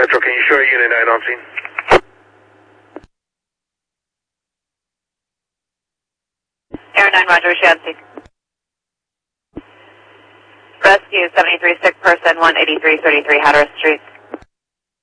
Central, can you show Unit 9 on scene? Air 9, Roger, Shanty. Rescue 73, sick person, 18333 Hatteras Street.